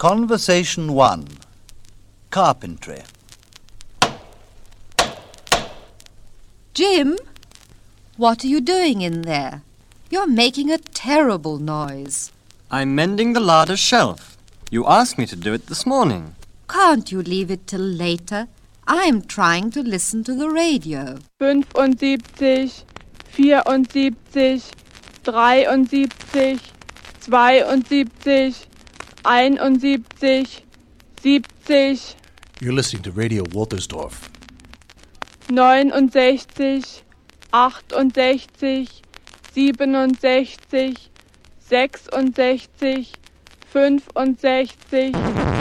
Conversation 1. Carpentry. Jim, what are you doing in there? You're making a terrible noise. I'm mending the larder shelf. You asked me to do it this morning. Can't you leave it till later? I'm trying to listen to the radio. 75, 74, 73, 72, 71, 70. You're listening to Radio Waltersdorf. 69, 68, 67, 66, 65,